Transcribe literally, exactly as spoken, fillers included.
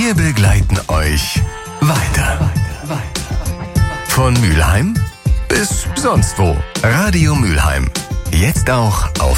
Wir begleiten euch weiter. Von Mülheim bis sonst wo. Radio Mülheim. Jetzt auch auf